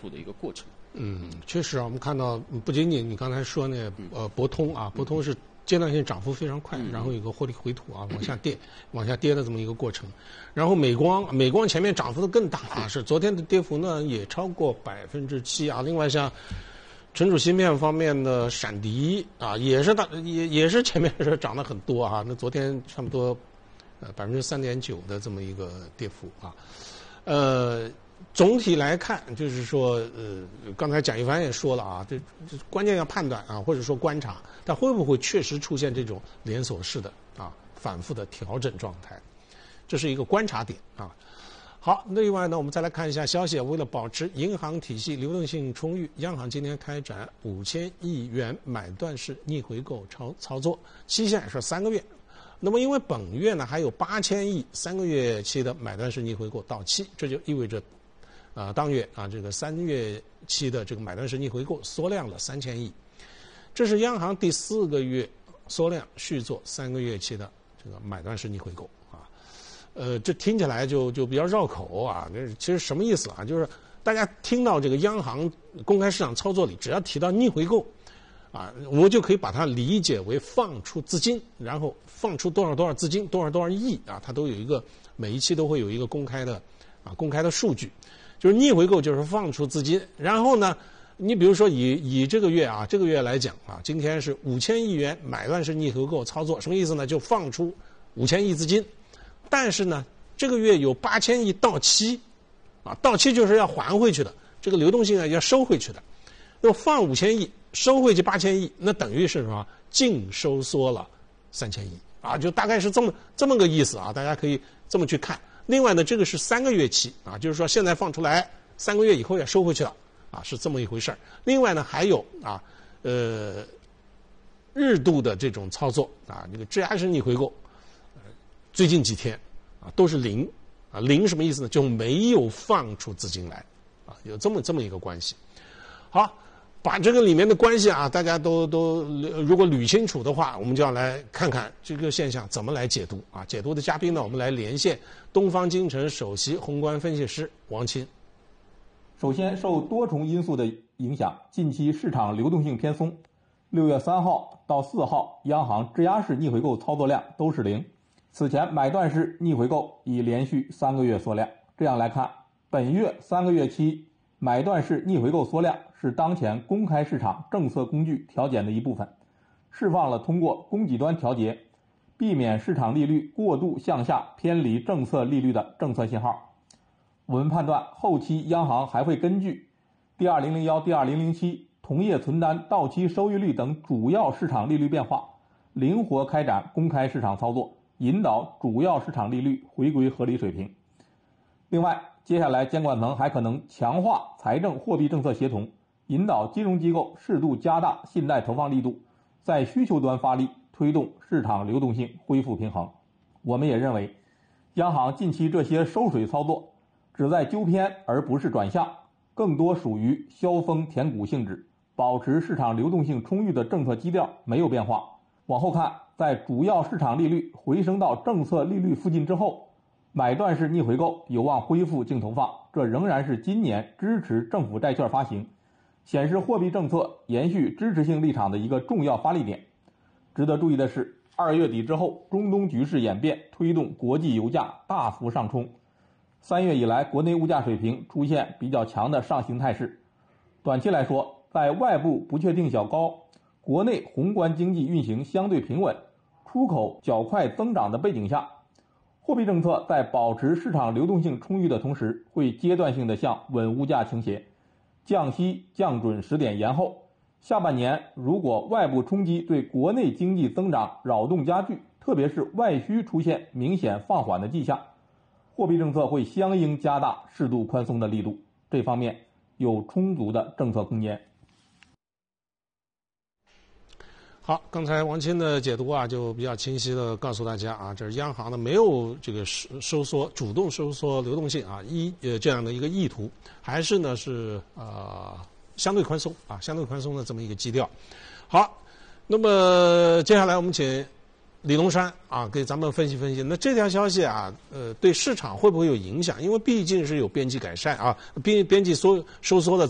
土的一个过程。 确实啊，我们看到不仅仅你刚才说那博通啊，博通是阶段性涨幅非常快，然后有个获利回吐啊，往下跌的这么一个过程。然后美光前面涨幅的更大啊，是昨天的跌幅呢也超过7%啊。另外像存储芯片方面的闪迪啊，也是前面是涨得很多啊，那昨天差不多3.9%的这么一个跌幅啊。总体来看，就是说，刚才蒋一凡也说了啊，这关键要判断啊，或者说观察，它会不会确实出现这种连锁式的反复的调整状态，这是一个观察点啊。好，另外呢，我们再来看一下消息，为了保持银行体系流动性充裕，央行今天开展5000亿元买断式逆回购操作，期限是3个月。那么因为本月呢还有8000亿3个月期的买断式逆回购到期，这就意味着当月这个3月期的这个买断式逆回购缩量了3000亿，这是央行第4个月缩量续做3个月期的这个买断式逆回购啊。这听起来就比较绕口啊，其实什么意思啊？就是大家听到这个央行公开市场操作里，只要提到逆回购啊，我们就可以把它理解为放出资金，然后放出多少资金，多少亿啊，它都有一个每一期都会有一个公开的数据。就是逆回购就是放出资金，然后呢，你比如说以这个月来讲啊，今天是5000亿元买断式逆回购操作，什么意思呢？就放出5000亿资金，但是呢，这个月有8000亿到期，到期就是要还回去的，这个流动性要收回去的，那放5000亿，收回去8000亿，那等于是什么？净收缩了3000亿啊，就大概是这么个意思啊，大家可以这么去看。另外呢，这个是3个月期啊，就是说现在放出来3个月以后要收回去了啊，是这么一回事儿。另外呢，还有日度的这种操作啊，这个质押式逆回购，最近几天都是0啊，0什么意思呢？就没有放出资金来啊，有这么一个关系。好。把这个里面的关系啊，大家都如果捋清楚的话，我们就要来看看这个现象怎么来解读啊。解读的嘉宾呢，我们来连线东方金城首席宏观分析师王钦。 首先，受多重因素的影响，近期市场流动性偏松。6月3号到4号，央行质押式逆回购操作量都是0。此前买断式逆回购已连续3个月缩量。这样来看，本月3个月期买断式逆回购缩量是当前公开市场政策工具调减的一部分，释放了通过供给端调节，避免市场利率过度向下偏离政策利率的政策信号。我们判断，后期央行还会根据第2001、第2007同业存单到期收益率等主要市场利率变化，灵活开展公开市场操作，引导主要市场利率回归合理水平。另外，接下来监管层还可能强化财政货币政策协同，引导金融机构适度加大信贷投放力度，在需求端发力，推动市场流动性恢复平衡。我们也认为，央行近期这些收水操作旨在纠偏而不是转向，更多属于削峰填谷性质，保持市场流动性充裕的政策基调没有变化。往后看，在主要市场利率回升到政策利率附近之后，买断式逆回购有望恢复净投放，这仍然是今年支持政府债券发行，显示货币政策延续支持性立场的一个重要发力点。值得注意的是，2月底之后，中东局势演变推动国际油价大幅上冲，3月以来国内物价水平出现比较强的上行态势。短期来说，在外部不确定较高，国内宏观经济运行相对平稳，出口较快增长的背景下，货币政策在保持市场流动性充裕的同时，会阶段性的向稳物价倾斜，降息降准时点延后。下半年如果外部冲击对国内经济增长扰动加剧，特别是外需出现明显放缓的迹象，货币政策会相应加大适度宽松的力度，这方面有充足的政策空间。 好，刚才王钦的解读啊，就比较清晰的告诉大家啊，这是央行呢没有这个收缩、主动收缩流动性啊，这样的一个意图，还是呢是相对宽松啊，相对宽松的这么一个基调。好，那么接下来我们请李龙山啊给咱们分析分析，那这条消息啊，对市场会不会有影响？因为毕竟是有边际改善啊，边际收缩的。